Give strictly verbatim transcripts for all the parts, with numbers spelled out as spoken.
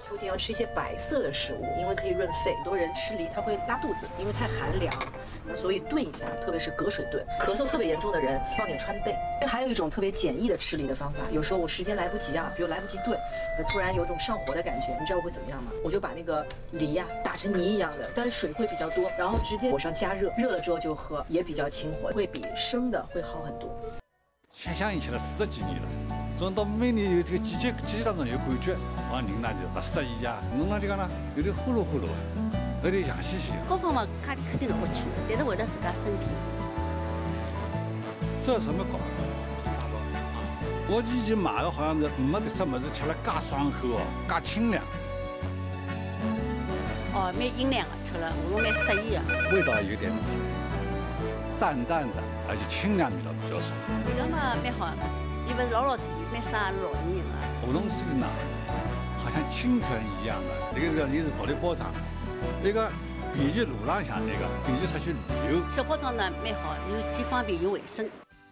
秋天要吃一些白色的食物，因为可以润肺。很多人吃梨他会拉肚子，因为太寒凉，那所以炖一下，特别是隔水炖。咳嗽特别严重的人放点川贝。还有一种特别简易的吃梨的方法，有时候我时间来不及啊，比如来不及炖，那突然有种上火的感觉，你知道我会怎么样吗？我就把那个梨呀、啊、打成泥一样的，但是水会比较多，然后直接火上加热，热了之后就喝，也比较清火，会比生的会好很多。 香香已去了四十几年了。 种到每年有这个季节季节当中有感觉，啊，人呢就不适宜呀，弄了这个呢有点呼噜呼噜，有点痒兮兮。 各方面肯肯定是不去的，但是为了自家身体。 这什么膏？我以前买的好像是没得什么是吃了嘎爽口哦，嘎清凉。 哦，蛮营养的，吃了我蛮适宜的。 味道有点淡淡的，而且清凉味道比较少。 味道嘛蛮好的。 因为老老的蛮啥老年人啊， 活动时呢，好像清泉一样的，那个人也是道理保障，那个便于路浪向那个便于出去旅游。 小包装呢蛮好，又既方便又卫生。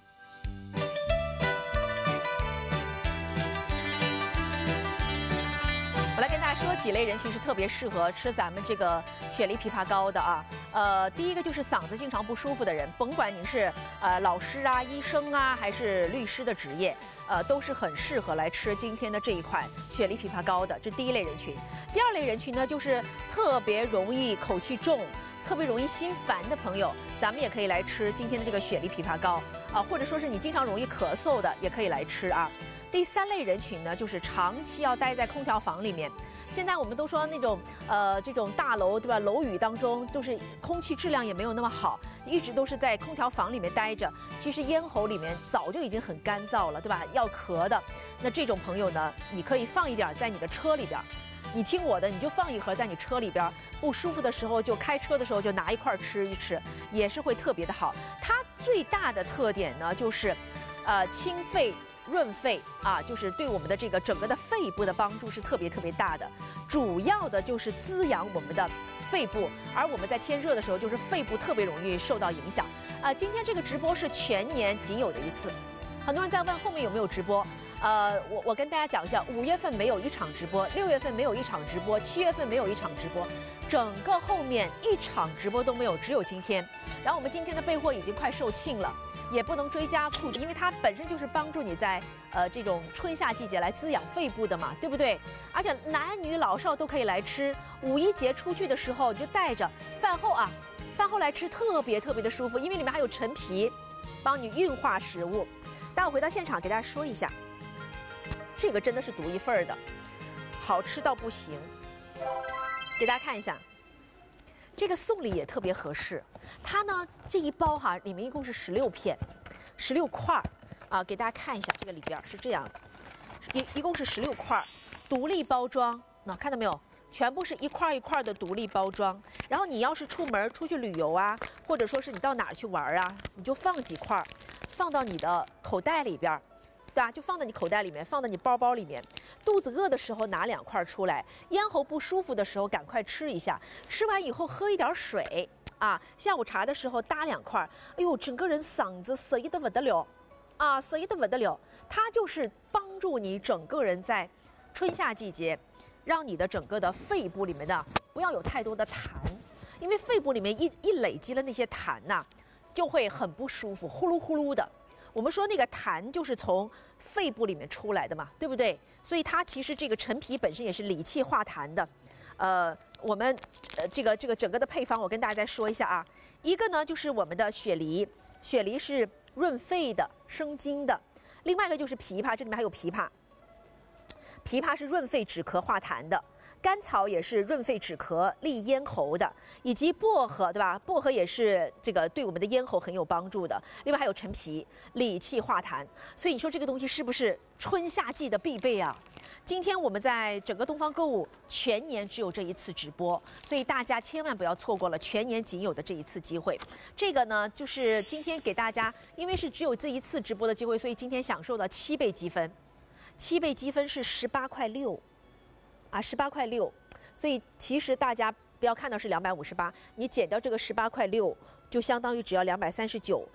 我来跟大家说几类人群是特别适合吃咱们这个雪梨枇杷膏的啊。 呃，第一个就是嗓子经常不舒服的人，甭管您是呃老师啊、医生啊，还是律师的职业，呃，都是很适合来吃今天的这一款雪梨枇杷膏的。这第一类人群。第二类人群呢，就是特别容易口气重、特别容易心烦的朋友，咱们也可以来吃今天的这个雪梨枇杷膏啊、呃，或者说是你经常容易咳嗽的，也可以来吃啊。第三类人群呢，就是长期要待在空调房里面。 现在我们都说那种呃这种大楼对吧？楼宇当中就是空气质量也没有那么好，一直都是在空调房里面待着。其实咽喉里面早就已经很干燥了，对吧？要咳的，那这种朋友呢，你可以放一点在你的车里边，你听我的，你就放一盒在你车里边。不舒服的时候就开车的时候就拿一块吃一吃，也是会特别的好。它最大的特点呢就是，呃清肺。 润肺啊，就是对我们的这个整个的肺部的帮助是特别特别大的，主要的就是滋养我们的肺部，而我们在天热的时候，就是肺部特别容易受到影响。啊，今天这个直播是全年仅有的一次，很多人在问后面有没有直播。呃，我我跟大家讲一下，五月份没有一场直播，六月份没有一场直播，七月份没有一场直播，整个后面一场直播都没有，只有今天。然后我们今天的备货已经快售罄了。 也不能追加库，因为它本身就是帮助你在呃这种春夏季节来滋养肺部的嘛，对不对？而且男女老少都可以来吃。五一节出去的时候你就带着，饭后啊，饭后来吃特别特别的舒服，因为里面还有陈皮，帮你运化食物。待会回到现场给大家说一下，这个真的是独一份儿的，好吃到不行。给大家看一下。 这个送礼也特别合适，它呢这一包哈里面一共是十六片，十六块儿啊，给大家看一下这个里边是这样的，一一共是十六块儿，独立包装，那看到没有？全部是一块一块的独立包装。然后你要是出门出去旅游啊，或者说是你到哪儿去玩啊，你就放几块，放到你的口袋里边。 对吧？就放到你口袋里面，放到你包包里面。肚子饿的时候拿两块出来，咽喉不舒服的时候赶快吃一下。吃完以后喝一点水啊。下午茶的时候搭两块，哎呦，整个人嗓子涩意的不得了，啊，涩意的不得了。它就是帮助你整个人在春夏季节，让你的整个的肺部里面的不要有太多的痰，因为肺部里面一一累积了那些痰呐、啊，就会很不舒服，呼噜呼噜的。 我们说那个痰就是从肺部里面出来的嘛，对不对？所以它其实这个陈皮本身也是理气化痰的。呃，我们呃这个这个整个的配方我跟大家再说一下啊。一个呢就是我们的雪梨，雪梨是润肺的、生津的；另外一个就是枇杷，这里面还有枇杷，枇杷是润肺止咳化痰的。 甘草也是润肺止咳、利咽喉的，以及薄荷，对吧？薄荷也是这个对我们的咽喉很有帮助的。另外还有陈皮，理气化痰。所以你说这个东西是不是春夏季的必备啊？今天我们在整个东方购物全年只有这一次直播，所以大家千万不要错过了全年仅有的这一次机会。这个呢，就是今天给大家，因为是只有这一次直播的机会，所以今天享受到七倍积分，七倍积分是十八块六。 啊，十八块六，所以其实大家不要看到是两百五十八，你减掉这个十八块六，就相当于只要两百三十九。